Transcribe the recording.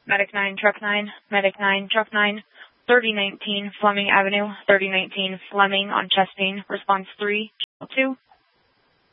Medic 9, Truck 9, Medic 9, Truck 9, 3019 Fleming Avenue, 3019 Fleming on chest pain, response 3, 2.